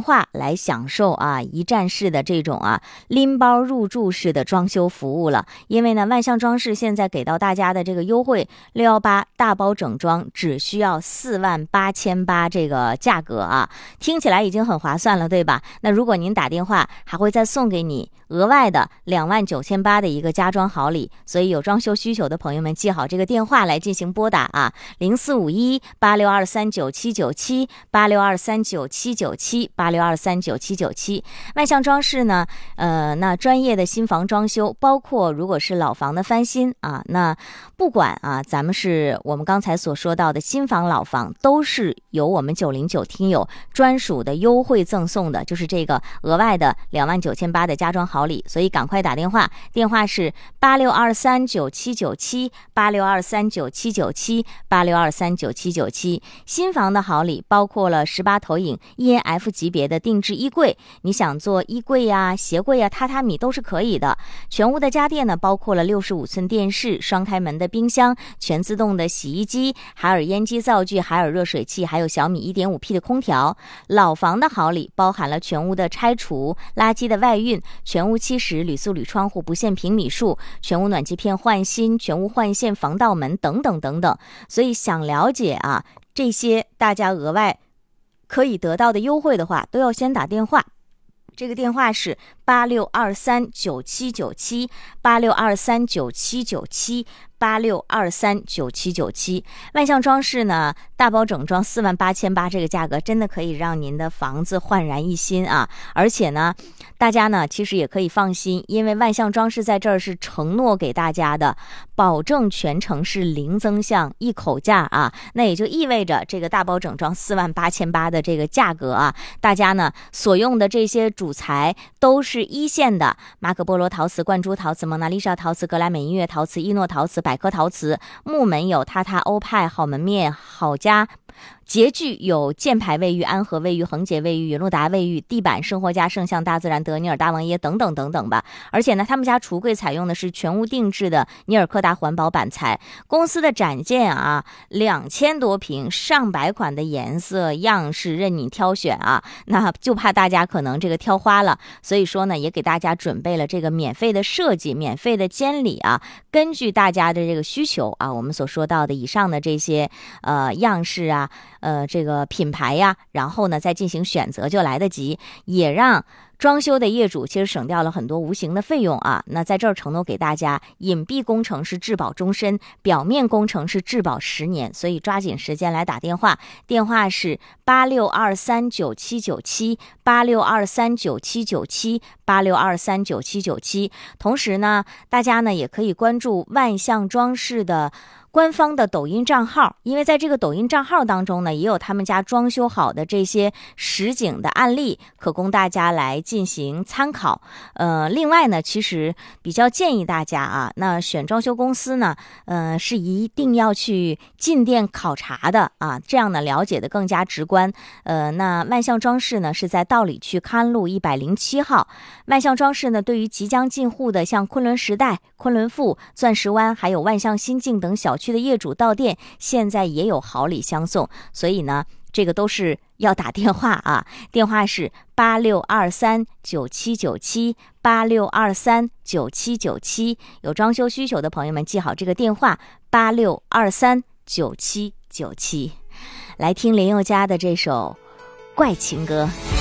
话来享受一站式的这种拎包入住式的装修服务了。因为呢，万象装饰现在给到大家的这个优惠618大包整装只需要48800这个价格听起来已经很划算了，对吧？那如果您打电话，还会再送给你额外的29800的一个家装好礼。所以有装修需求的朋友们记好这个电话来进行拨打0451862397978623979786239797。万象装饰呢那专业的新房装修，包括如果是老房的翻新那不管咱们是我们刚才所说到的新房老房，都是由我们909听友专属的优惠赠送的，就是这个额外的29800的家装好礼。所以赶快打电话，电话是862397978623979786239797。新房的好礼包括了18投影 ENF 级别的定制衣柜，你想做衣柜鞋柜榻榻米都是可以的。全屋的家电呢，包括了65寸电视、双开门的冰箱、全自动的洗衣机、海尔烟机灶具、海尔热水器，还有小米 1.5P 的空调。老房的好礼包含了全屋的拆除、垃圾的外运、全屋70铝塑铝窗户不限平米数、全屋暖气片换新、全屋换线防盗门等等等等。所以想了解这些大家额外可以得到的优惠的话，都要先打电话。这个电话是862397978623979786239797。万象装饰呢，大包整装48800这个价格真的可以让您的房子焕然一新而且呢，大家呢其实也可以放心，因为万象装饰在这儿是承诺给大家的，保证全程是零增项一口价那也就意味着这个大包整装48800的这个价格大家呢所用的这些主材都是一线的，马可波罗陶瓷、冠珠陶瓷、蒙娜丽莎陶瓷、格莱美音乐陶瓷、伊诺陶瓷、百科陶瓷。木门有榻榻、欧派、好门面、好家。洁具有箭牌卫浴、安和卫浴、恒洁卫浴、云路达卫浴，地板生活家、圣象、大自然、德尼尔、大王爷等等等等吧。而且呢，他们家橱柜采用的是全屋定制的尼尔柯达环保板材。公司的展件2000多平，上百款的颜色样式任你挑选那就怕大家可能这个挑花了，所以说呢，也给大家准备了这个免费的设计、免费的监理根据大家的这个需求我们所说到的以上的这些样式这个品牌然后呢再进行选择就来得及，也让装修的业主其实省掉了很多无形的费用那在这儿承诺给大家，隐蔽工程是质保终身，表面工程是质保10年，所以抓紧时间来打电话，电话是862397978623979786239797。同时呢，大家呢也可以关注万象装饰的官方的抖音账号，因为在这个抖音账号当中呢，也有他们家装修好的这些实景的案例，可供大家来进行参考。另外呢，其实比较建议大家那选装修公司呢，是一定要去进店考察的这样呢了解的更加直观。那万象装饰呢是在道里区康安路107号。万象装饰呢，对于即将进户的像昆仑时代、昆仑富、钻石湾，还有万象新境等小区的业主到店，现在也有好礼相送，所以呢，这个都是要打电话电话是8623979786239797。有装修需求的朋友们记好这个电话86239797。来听林宥嘉的这首怪情歌。